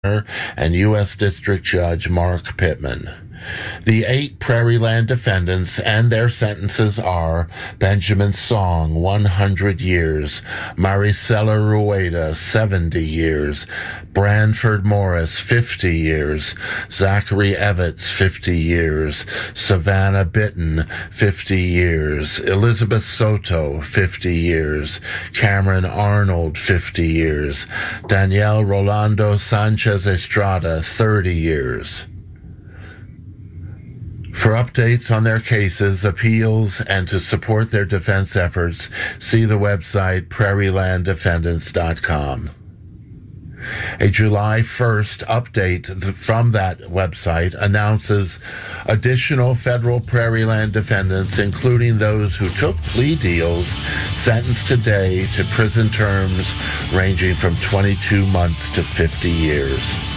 and U.S. District Judge Mark Pittman. The 8 Prairieland defendants and their sentences are Benjamin Song, 100 years, Maricela Rueda, 70 years, Branford Morris, 50 years, Zachary Evans, 50 years, Savannah Bitton, 50 years, Elizabeth Soto, 50 years, Cameron Arnold, 50 years, Danielle Rolando Sanchez Estrada, 30 years. For updates on their cases, appeals, and to support their defense efforts, see the website prairielanddefendants.com. A July 1st update from that website announces additional federal Prairieland defendants, including those who took plea deals, sentenced today to prison terms ranging from 22 months to 50 years.